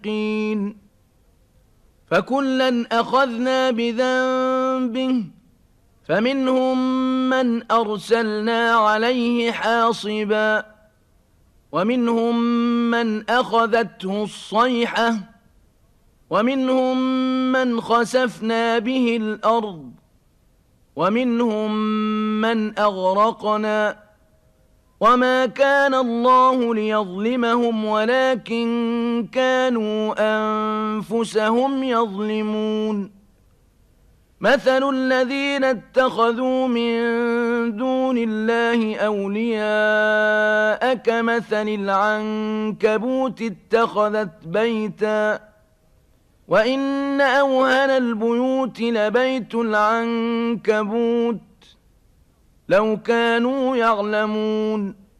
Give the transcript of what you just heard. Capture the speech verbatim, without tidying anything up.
الفاسقين فكلا أخذنا بذنبه فمنهم من أرسلنا عليه حاصبا ومنهم من أخذته الصيحة ومنهم من خسفنا به الأرض ومنهم من أغرقنا وما كان الله ليظلمهم ولكن كانوا أنفسهم يظلمون مثل الذين اتخذوا من دون الله أولياء كمثل العنكبوت اتخذت بيتا وإن أوهن البيوت لبيت العنكبوت لو كانوا يعلمون